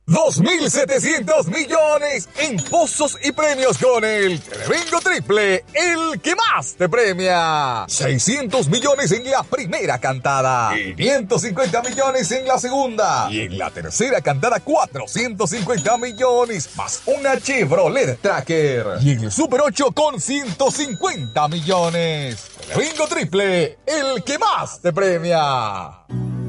2.700 millones en pozos y premios con el Telebingo Triple, el que más te premia. 600 millones en la primera cantada, 550 millones en la segunda y en la tercera cantada 450 millones más una Chevrolet Tracker. Y en el Super 8 con 150 millones. Telebingo Triple, el que más te premia.